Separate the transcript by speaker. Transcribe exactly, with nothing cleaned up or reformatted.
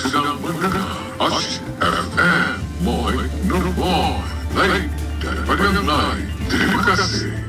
Speaker 1: sedang mendengar Asyik F M, Moy Nur Boy, lain daripada yang lain. Terima kasih.